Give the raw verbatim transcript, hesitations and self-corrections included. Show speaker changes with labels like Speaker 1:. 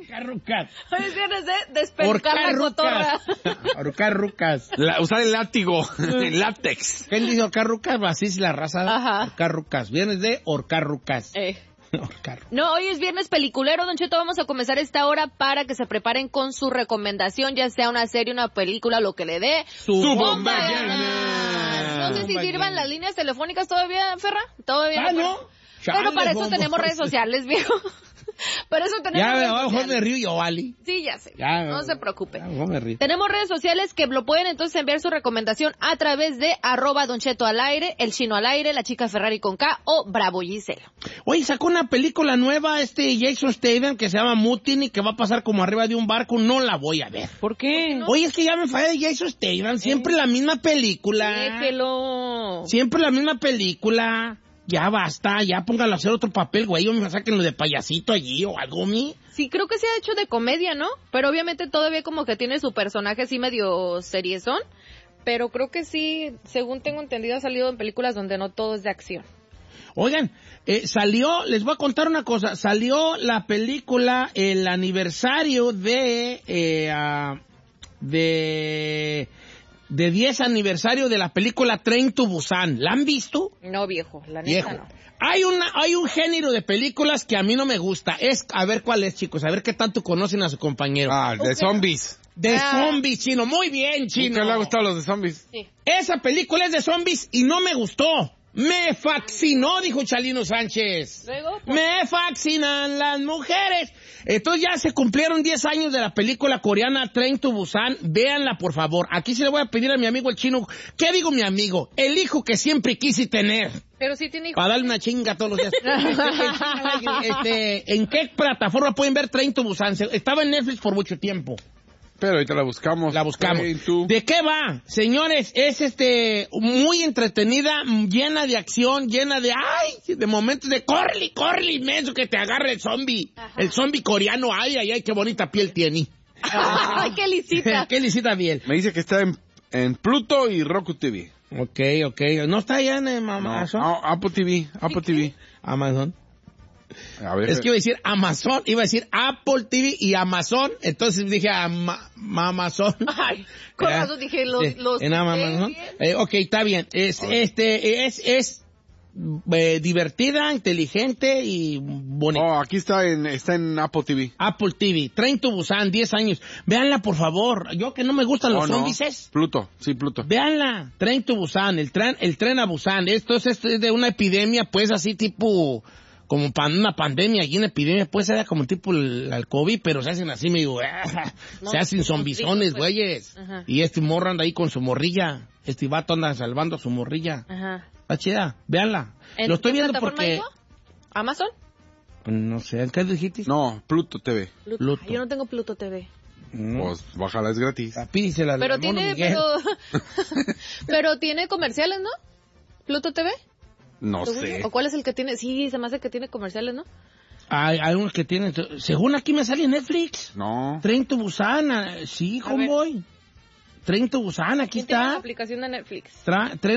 Speaker 1: Ahorcar rucas.
Speaker 2: Hoy es viernes de despencar la cotorra.
Speaker 1: Ahorcar rucas.
Speaker 3: La, usar el látigo, el látex.
Speaker 1: ¿Quién dice ahorcar rucas? Así es la raza.
Speaker 2: Ajá.
Speaker 1: Ahorcar rucas. Viernes de ahorcar rucas.
Speaker 2: Eh.
Speaker 1: Ahorcar.
Speaker 2: No, hoy es viernes peliculero, Don Cheto. Vamos a comenzar esta hora para que se preparen con su recomendación, ya sea una serie, una película, lo que le dé.
Speaker 1: Su bomba
Speaker 3: llena.
Speaker 2: No sé si
Speaker 1: Bomba
Speaker 2: sirvan
Speaker 1: llena.
Speaker 2: las líneas telefónicas todavía, Ferra. Todavía
Speaker 1: Ah,
Speaker 2: no.
Speaker 1: ¿no?
Speaker 2: Pero
Speaker 1: Chale,
Speaker 2: para eso
Speaker 1: bomba.
Speaker 2: tenemos redes sociales, viejo. Para eso tenemos
Speaker 1: Ya,
Speaker 2: redes
Speaker 1: abajo
Speaker 2: sociales.
Speaker 1: me río yo, Ali.
Speaker 2: Sí, ya sé.
Speaker 1: Ya,
Speaker 2: no se preocupe.
Speaker 1: Ya, me río.
Speaker 2: Tenemos redes sociales que lo pueden entonces enviar su recomendación a través de arroba Don Cheto al aire, el chino al aire, la chica Ferrari con K o Bravo Gisela.
Speaker 1: Oye, sacó una película nueva este Jason Statham que se llama Mutiny, que va a pasar como arriba de un barco. No la voy a ver.
Speaker 2: ¿Por qué? No?
Speaker 1: Oye, es que ya me falla de Jason Statham. Siempre la misma película.
Speaker 2: Déjelo.
Speaker 1: Siempre la misma película. Ya basta, ya póngalo a hacer otro papel, güey. O me saquen lo de payasito allí o algo, mi.
Speaker 2: Sí, creo que se ha hecho de comedia, ¿no? Pero obviamente todavía como que tiene su personaje así medio seriezón. Pero creo que sí, según tengo entendido, ha salido en películas donde no todo es de acción.
Speaker 1: Oigan, eh, salió, les voy a contar una cosa. Salió la película, el aniversario de... Eh, uh, de... de diez aniversario de la película Train to Busan. ¿La han visto?
Speaker 2: No, viejo, la neta
Speaker 1: Viejo.
Speaker 2: no.
Speaker 1: Hay una, hay un género de películas que a mí no me gusta. Es, a ver cuál es, chicos, a ver qué tanto conocen a su compañero.
Speaker 3: Ah, de
Speaker 2: Okay.
Speaker 3: zombies.
Speaker 1: De
Speaker 2: Ah.
Speaker 1: zombies, chino. Muy bien, chino.
Speaker 3: ¿Nunca le ha gustado los de zombies?
Speaker 2: Sí.
Speaker 1: Esa película es de zombies y no me gustó. Me fascinó, dijo Chalino Sánchez.
Speaker 2: Luego, pues,
Speaker 1: Me fascinan las mujeres. Entonces ya se cumplieron diez años de la película coreana Train to Busan. Véanla, por favor. Aquí se le voy a pedir a mi amigo el chino. ¿Qué digo mi amigo? El hijo que siempre quise tener.
Speaker 2: pero sí tiene hijos.
Speaker 1: Para darle una chinga todos los días. este, este, ¿en qué plataforma pueden ver Train to Busan? Estaba en Netflix por mucho tiempo.
Speaker 3: Pero ahorita la buscamos.
Speaker 1: La buscamos.
Speaker 3: Hey, tú.
Speaker 1: ¿De qué va? Señores, es este muy entretenida, llena de acción, llena de ay, de momentos de corre, corre, inmenso que te agarre el zombie.
Speaker 2: Ajá.
Speaker 1: El zombie coreano, ay, ay, ay, qué bonita piel tiene.
Speaker 2: Ay, qué lisita.
Speaker 1: Qué lisita piel.
Speaker 3: Me dice que está en, en Pluto y Roku T V.
Speaker 1: Ok, ok. ¿No está allá en eh,
Speaker 3: No,
Speaker 1: Amazon?
Speaker 3: ah, Apple T V, Apple T V.
Speaker 1: Amazon.
Speaker 3: A ver.
Speaker 1: Es que iba a decir Amazon, iba a decir Apple T V y Amazon, entonces dije Ama- Amazon.
Speaker 2: Ay, con
Speaker 1: ¿verdad?
Speaker 2: razón dije los...
Speaker 1: Sí,
Speaker 2: los
Speaker 1: en Amazon. Eh, ok, está bien. Es, este, es, es eh, divertida, inteligente y bonita.
Speaker 3: Oh, aquí está en, está en Apple T V.
Speaker 1: Apple T V, Train to Busan, diez años. Véanla, por favor. Yo que no me gustan los
Speaker 3: Oh, no.
Speaker 1: zombies. es-
Speaker 3: Pluto, sí, Pluto.
Speaker 1: Véanla, Train to Busan, el tren, el tren a Busan. Esto es, esto es de una epidemia, pues así tipo... como para una pandemia y una epidemia, pues era como tipo el, el COVID, pero se hacen así medio, ah,
Speaker 2: No,
Speaker 1: se hacen zombizones,
Speaker 2: pues.
Speaker 1: güeyes.
Speaker 2: Ajá.
Speaker 1: Y este morro anda ahí con su morrilla. Este vato anda salvando a su morrilla.
Speaker 2: Ajá.
Speaker 1: Está chida, véanla.
Speaker 2: ¿En
Speaker 1: Lo estoy
Speaker 2: qué
Speaker 1: viendo
Speaker 2: plataforma
Speaker 1: porque...
Speaker 2: dijo? ¿Amazon?
Speaker 1: No sé, ¿qué dijiste?
Speaker 3: No, Pluto T V.
Speaker 2: Pluto.
Speaker 1: Pluto.
Speaker 2: Ay, yo no tengo Pluto T V.
Speaker 1: No.
Speaker 3: Pues bájala, es gratis.
Speaker 1: Pídisela al
Speaker 2: Pero
Speaker 1: mono
Speaker 2: tiene,
Speaker 1: Miguel.
Speaker 2: pero... pero tiene comerciales, ¿no? ¿Pluto T V?
Speaker 3: No
Speaker 2: ¿Según
Speaker 3: sé.
Speaker 2: yo? ¿O cuál es el que tiene? Sí, se me hace que tiene comerciales, ¿no?
Speaker 1: Hay, hay unos que tienen... Según aquí me sale en Netflix.
Speaker 3: No.
Speaker 1: Train to Busan, ah, sí,
Speaker 2: A ver.
Speaker 1: homeboy. Train to Busan, aquí
Speaker 2: ¿Quién tiene la
Speaker 1: está.
Speaker 2: aplicación de Netflix?
Speaker 1: Tra-